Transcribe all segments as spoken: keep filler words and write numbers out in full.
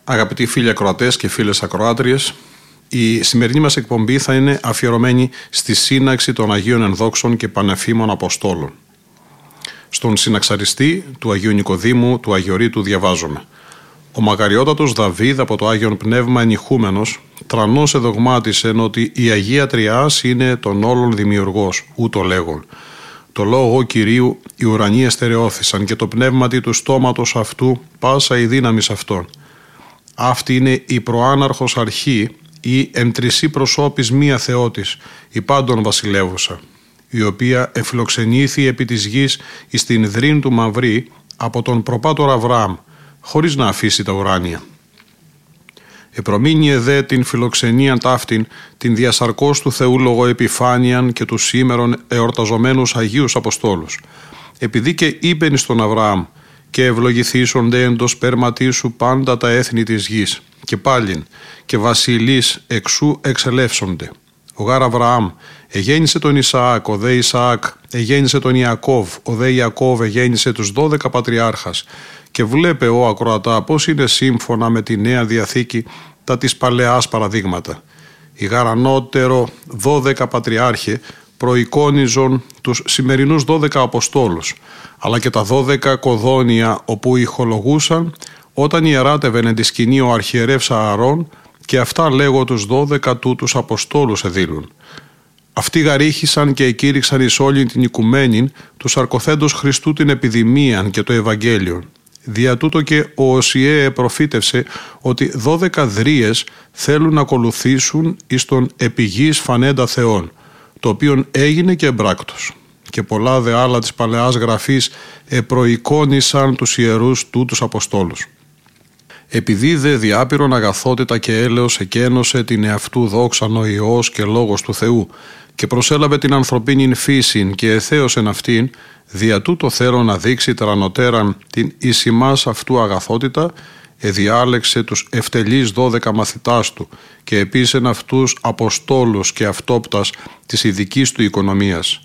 Αγαπητοί φίλοι ακροατές και φίλες ακροάτριες, η σημερινή μας εκπομπή θα είναι αφιερωμένη στη σύναξη των Αγίων Ενδόξων και Πανεφήμων Αποστόλων. Στον συναξαριστή του Αγίου Νικοδήμου του Αγιορείτου διαβάζουμε: «Ο μακαριότατος Δαβίδ από το Άγιον Πνεύμα ενηχούμενος, τρανός εδογμάτισεν ότι η Αγία Τριάς είναι των όλων δημιουργός, ούτω λέγον. Το λόγο Κυρίου οι ουρανοί εστερεώθησαν και το πνεύματι του στόματος αυτού πάσα η δύναμη αυτών. Αυτή είναι η προάναρχος αρχή ή εν τρισί προσώπης μία Θεότης, η πάντων βασιλεύουσα, η οποία εφιλοξενήθη επί της γης εις την δρύν του Μαυρή από τον προπάτορα Αβραάμ, χωρίς να αφήσει τα ουράνια. Επρομήνιε δε την φιλοξενίαν ταύτην, την διασαρκώς του Θεού λόγω επιφάνειαν και του σήμερον εορταζομένους Αγίους Αποστόλους. Επειδή και είπεν στον Αβραάμ, και ευλογηθήσονται εν το σπέρματί σου πάντα τα έθνη της γης, και πάλιν, και βασιλείς εξού εξελεύσονται. Ο γάρ Αβραάμ εγέννησε τον Ισαάκ, ο δε Ισαάκ εγέννησε τον Ιακώβ, ο δε Ιακώβ εγέννησε τους δώδεκα πατριάρχας. Και βλέπε, ο ακροατά, πώς είναι σύμφωνα με τη Νέα Διαθήκη τα της παλαιάς παραδείγματα. Η γάρ ανώτερο δώδεκα πατριάρχε προεικόνιζον τους σημερινούς δώδεκα Αποστόλους, αλλά και τα δώδεκα κοδόνια όπου ηχολογούσαν όταν ιεράτευεν εν τη σκηνή ο αρχιερεύς Ααρών, και αυτά λέγω τους δώδεκα τούτους Αποστόλους εδήλουν. Αυτοί γαρίχησαν και εκήρυξαν εις όλην την οικουμένην τους αρκοθέντος Χριστού την επιδημίαν και το Ευαγγέλιον. Δια τούτο και ο Οσιέ προφήτευσε ότι δώδεκα δρίες θέλουν να ακολουθήσουν εις τον επιγής φανέντα Θεόν, το οποίον έγινε και εμπράκτος. Και πολλά δε άλλα της παλαιάς γραφής επροεικόνισαν τους ιερούς τούτους Αποστόλους. Επειδή δε διάπειρον αγαθότητα και έλεος εκένωσε την εαυτού δόξαν ο Υιός και Λόγος του Θεού και προσέλαβε την ανθρωπίνην φύσιν και εθέωσεν αυτήν, δια τούτο θέλω να δείξει τρανοτέραν την εις ημάς αυτού αγαθότητα, εδιάλεξε τους ευτελείς δώδεκα μαθητάς του και επίσεν αυτούς Αποστόλους και αυτόπτας της ειδικής του οικονομίας.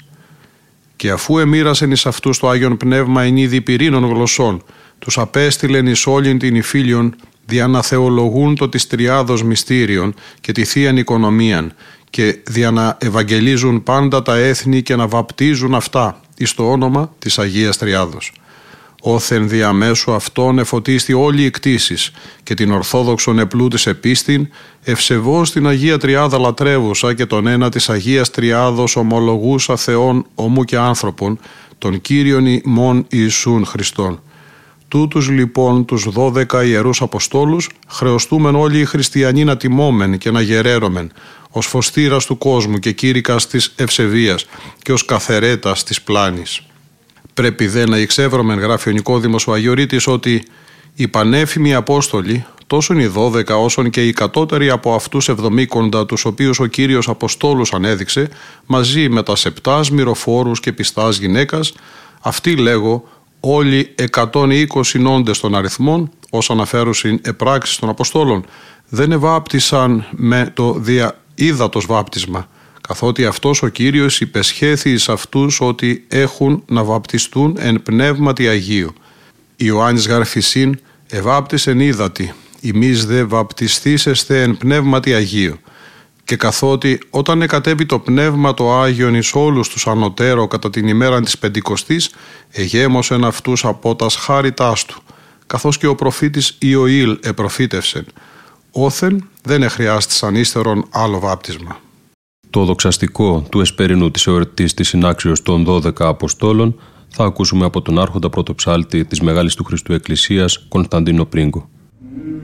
Και αφού εμοίρασεν εις αυτούς το Άγιον Πνεύμα εν είδη πυρήνων γλωσσών, τους απέστειλεν εις όλην την υφήλιον δια να θεολογούν το της τριάδος μυστήριον και τη θείαν οικονομίαν και δια να ευαγγελίζουν πάντα τα έθνη και να βαπτίζουν αυτά εις το όνομα της Αγίας Τριάδος. Όθεν διαμέσου αυτών εφωτίστη όλη η κτήσης και την Ορθόδοξον επλούτης επίστην, ευσεβώς την Αγία Τριάδα λατρεύουσα και τον ένα της Αγίας Τριάδος ομολογούσα Θεών ομού και άνθρωπον, τον Κύριον ημών Ιησούν Χριστόν. Τούτους λοιπόν τους δώδεκα ιερούς Αποστόλους χρεωστούμεν όλοι οι χριστιανοί να τιμώμεν και να γεραίρομεν, ως φωστήρας του κόσμου και κήρυκας της ευσεβίας και ως καθερέτας της πλάνης. Πρέπει δε να εξεύρωμεν, γράφει ο Νικόδημος ο Αγιορείτης, ότι οι πανέφημοι Απόστολοι, τόσον οι δώδεκα όσον και οι κατώτεροι από αυτούς εβδομήκοντα, τους οποίους ο Κύριος Αποστόλους ανέδειξε, μαζί με τα σεπτάς μυροφόρους και πιστάς γυναίκας, αυτοί λέγω όλοι εκατόν είκοσι νόντες των αριθμών, ως αναφέρουσιν επράξεις των Αποστόλων, δεν ευάπτισαν με το δια ύδατος βάπτισμα, καθότι αυτός ο Κύριος υπεσχέθη εις αυτούς ότι έχουν να βαπτιστούν εν πνεύματι Αγίου. Ιωάννης γαρφισίν ευάπτισεν ύδατι, ημείς δε βαπτιστήσεστε εν πνεύματι Αγίου. Και καθότι όταν εκατέβη το πνεύμα το Άγιον εις όλους τους ανωτέρω κατά την ημέρα της Πεντηκοστής, εγέμωσεν αυτούς από τας χάριτάς του, καθώς και ο προφήτης Ιωήλ επροφήτευσεν. Όθεν δεν εχρειάστησαν ύστερον άλλο βάπτισμα. Το δοξαστικό του εσπερινού της εορτής της συνάξεως των δώδεκα Αποστόλων θα ακούσουμε από τον άρχοντα πρωτοψάλτη της Μεγάλης του Χριστού Εκκλησίας, Κωνσταντίνο Πρίγκο.